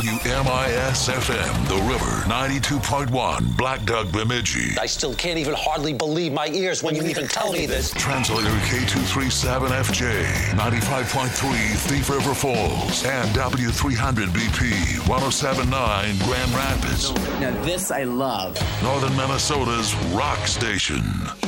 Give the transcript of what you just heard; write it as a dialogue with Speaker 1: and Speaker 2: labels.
Speaker 1: WMIS-FM, The River, 92.1, Black Duck, Bemidji.
Speaker 2: I still can't even hardly believe my ears when you even tell me this.
Speaker 1: Translator K237FJ, 95.3, Thief River Falls, and W300BP, 107.9, Grand Rapids.
Speaker 3: Now this I love.
Speaker 1: Northern Minnesota's rock station.